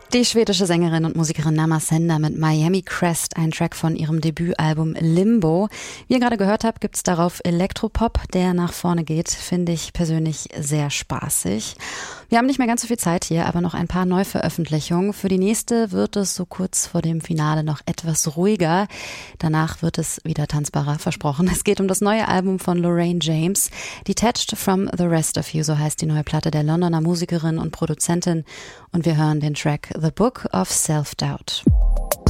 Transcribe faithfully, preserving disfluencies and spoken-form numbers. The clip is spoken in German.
Die schwedische Sängerin und Musikerin Namasenda mit Miami Crest, ein Track von ihrem Debütalbum Limbo. Wie ihr gerade gehört habt, gibt's darauf Elektropop, der nach vorne geht, finde ich persönlich sehr spaßig. Wir haben nicht mehr ganz so viel Zeit hier, aber noch ein paar Neuveröffentlichungen. Für die nächste wird es so kurz vor dem Finale noch etwas ruhiger. Danach wird es wieder tanzbarer, versprochen. Es geht um das neue Album von Lorraine James, Detached from the Rest of You, so heißt die neue Platte der Londoner Musikerin und Produzentin. Und wir hören den Track The Book of Self-Doubt.